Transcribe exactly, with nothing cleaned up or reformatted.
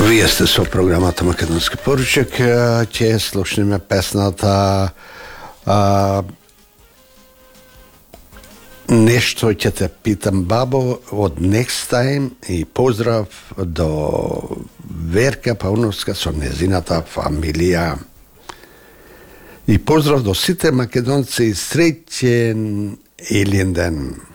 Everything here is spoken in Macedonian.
Вие сте со програмата Македонски поручек. Ќе слушнеме песната а, Нешто ќе те питам, бабо, од Next Time, и поздрав до Верка Пауновска со незината фамилија. И поздрав до сите македонци, среќен Елинден.